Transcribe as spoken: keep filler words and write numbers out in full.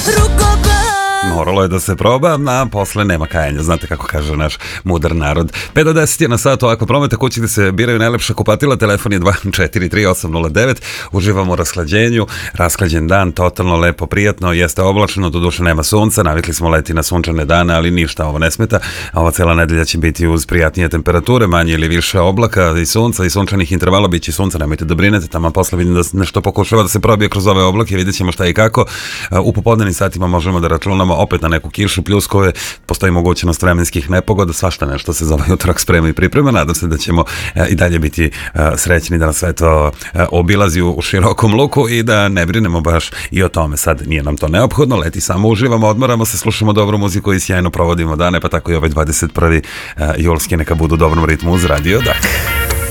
Moralo je da se proba, a posle nema kajanja, znate kako kaže naš mudar narod. pet do deset je na satu, ako promete kući da se biraju najlepša kupatila, telefon je dva četiri tri osam nula devet, uživamo u rashlađenju, rashlađen dan, totalno lepo, prijatno, jeste oblačno, doduše nema sunca, navikli smo leti na sunčane dane, ali ništa, ovo ne smeta, a ova cela nedelja će biti uz prijatnije temperature, manje ili više oblaka i sunca i sunčanih intervala, bit će sunca, nemojte da brinete, tamo posle vidim da nešto pokušava da se probije kroz ove oblake, vidjet ćemo šta i kako. U popodnevnim satima možemo da računamo opet na neku kišu, pljuskove, postoji mogućnost vremenskih nepogoda, svašta nešto se za ovaj utorak sprema i priprema. Nadam se da ćemo i dalje biti srećni da nas sve to obilazi u širokom luku i da ne brinemo baš i o tome. Sad nije nam to neophodno, leti samo uživamo, odmaramo se, slušamo dobru muziku i sjajno provodimo dane, pa tako i ovaj dvadeset prvi julski neka budu u dobrom ritmu uz Radio Dak.